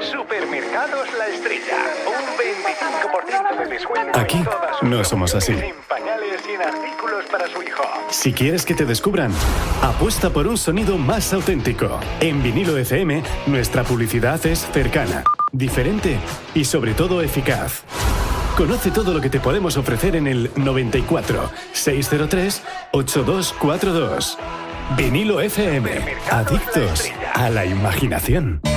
Supermercados La Estrella. Un 25% de descuento. Aquí no somos así. En pañales y en artículos para su hijo. Si quieres que te descubran, apuesta por un sonido más auténtico. En Vinilo FM, nuestra publicidad es cercana, diferente y sobre todo eficaz. Conoce todo lo que te podemos ofrecer en el 94 603 8242. Vinilo FM. Adictos a la imaginación.